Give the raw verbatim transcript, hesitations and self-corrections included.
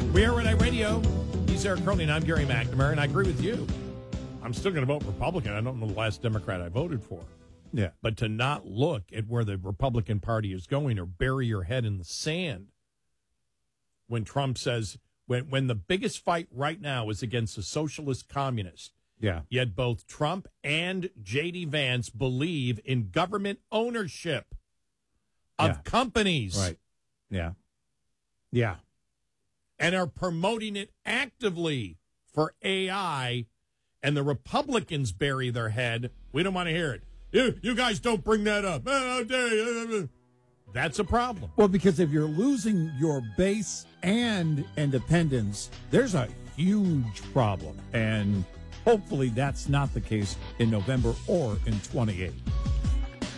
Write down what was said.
We are Red Radio. He's Eric Curley, and I'm Gary McNamara, and I agree with you. I'm still going to vote Republican. I don't know the last Democrat I voted for. Yeah. But to not look at where the Republican Party is going or bury your head in the sand when Trump says, when, when the biggest fight right now is against a socialist communist, yeah. yet both Trump and J D. Vance believe in government ownership of yeah. companies. Right. Yeah. Yeah. And are promoting it actively for A I, and the Republicans bury their head. We don't want to hear it. You, you guys don't bring that up. How dare you? That's a problem. Well, because if you're losing your base and independence, there's a huge problem. And hopefully that's not the case in November or in twenty-eight.